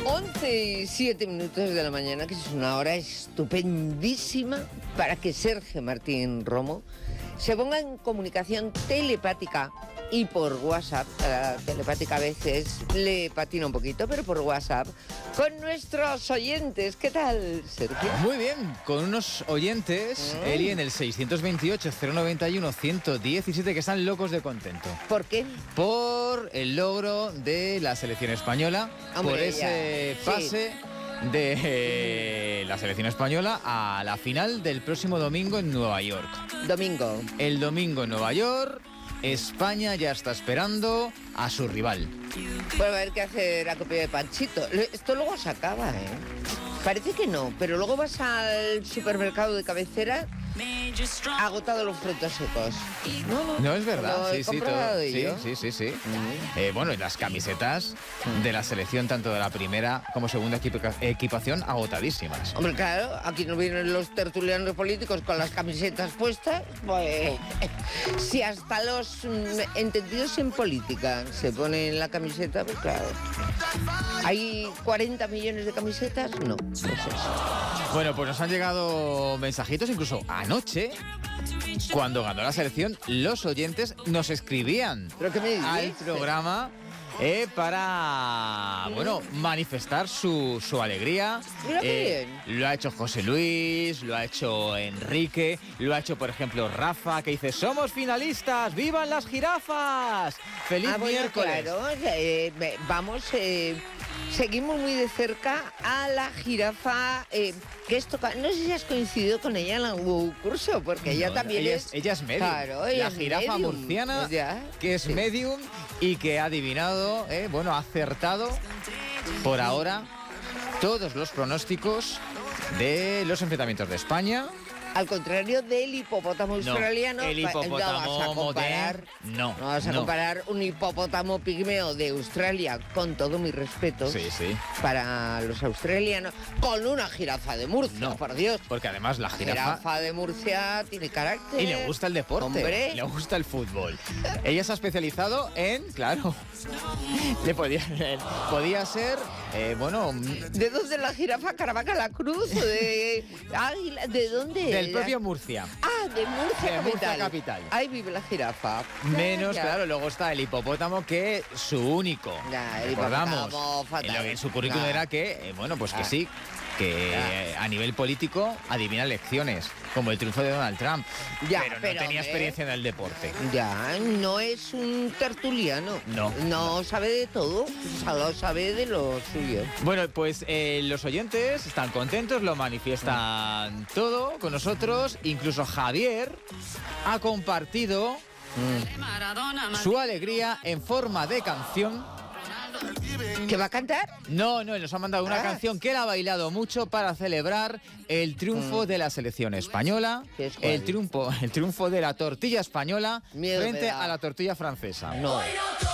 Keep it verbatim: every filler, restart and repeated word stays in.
once y siete minutos de la mañana, que es una hora estupendísima para que Sergio Martín Romo se ponga en comunicación telepática y por WhatsApp. La telepática a veces le patina un poquito, pero por WhatsApp, con nuestros oyentes. ¿Qué tal, Sergio? Muy bien, con unos oyentes, mm. Eli, en el seiscientos veintiocho, cero noventa y uno, ciento diecisiete, que están locos de contento. ¿Por qué? Por el logro de la selección española, Hombre, por ese ya. pase sí. de eh, la selección española a la final del próximo domingo en Nueva York. Domingo. El domingo en Nueva York, España ya está esperando a su rival. Pues a ver qué hace la copia de Panchito. Esto luego se acaba, ¿eh? Parece que no, pero luego vas al supermercado de cabecera, agotado los frutos secos. No, no, no es verdad. Lo he sí, sí, comprobado todo, yo. sí, sí, sí, sí. Mm. Eh, bueno, y las camisetas mm. de la selección, tanto de la primera como segunda equipa- equipación, agotadísimas. Hombre, claro, aquí no vienen los tertulianos políticos con las camisetas puestas. Pues, si hasta los mm, entendidos en política se ponen la camiseta, pues claro. ¿Hay cuarenta millones de camisetas? No, no es eso. Bueno, pues nos han llegado mensajitos, incluso anoche, cuando ganó la selección, los oyentes nos escribían ¿Pero qué me dices? al programa eh, para, bueno, manifestar su, su alegría. Mira qué Eh, bien. lo ha hecho José Luis, lo ha hecho Enrique, lo ha hecho, por ejemplo, Rafa, que dice: ¡somos finalistas! ¡Vivan las jirafas! ¡Feliz ah, bueno, miércoles! Claro, eh, vamos... Eh, seguimos muy de cerca a la jirafa, eh, que esto, no sé si has coincidido con ella en algún curso, porque ella no, también ella es... es... Ella es medium, claro, ella la es jirafa medium, murciana, ya, que es sí. medium y que ha adivinado, eh, bueno, ha acertado por ahora todos los pronósticos de los enfrentamientos de España. Al contrario del hipopótamo australiano, no, el hipopótamo no vas a comparar, modern, no, no vas a no. comparar un hipopótamo pigmeo de Australia, con todo mi respeto sí, sí. para los australianos, con una jirafa de Murcia, no, por Dios. Porque además la jirafa, la jirafa de Murcia tiene carácter. Y le gusta el deporte, hombre. Le gusta el fútbol. Ella se ha especializado en, claro, le podía, podía ser, eh, bueno... ¿De dónde la jirafa? ¿Caravaca la Cruz? ¿O de Águila? ¿De dónde? Del propio Murcia. Ah, de Murcia, de capital. Murcia capital. Ahí vive la jirafa. Menos, ya. claro, luego está el hipopótamo, que es su único. Ya, el Recordamos, hipopótamo fatal. en, en su currículum nah. era que, eh, bueno, pues que Ah. sí, que eh, a nivel político adivina elecciones, como el triunfo de Donald Trump. Ya, pero no pero, tenía hombre, experiencia en el deporte. Ya, no es un tertuliano. No. No sabe de todo, solo sabe de lo suyo. Bueno, pues eh, los oyentes están contentos, lo manifiestan todo con nosotros. Incluso Javier ha compartido mm. su alegría en forma de canción. ¿Qué va a cantar? No, no, nos ha mandado una ah. canción que él ha bailado mucho para celebrar el triunfo mm. de la selección española, el triunfo, el triunfo de la tortilla española Miedo frente a la tortilla francesa. No.